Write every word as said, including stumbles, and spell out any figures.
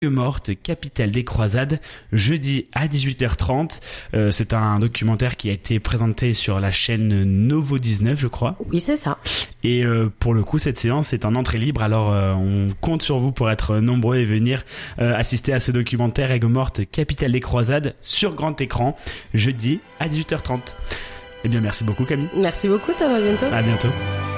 Morte, capitale des croisades, jeudi à dix-huit heures trente. Euh, c'est un documentaire qui a été présenté sur la chaîne Novo dix-neuf, je crois. Oui, c'est ça. Et euh, pour le coup, cette séance est en entrée libre, alors euh, on compte sur vous pour être nombreux et venir euh, assister à ce documentaire Aigues Mortes, capitale des croisades, sur grand écran, jeudi à dix-huit heures trente. Eh bien, merci beaucoup Camille. Merci beaucoup, Tom, à bientôt. À bientôt.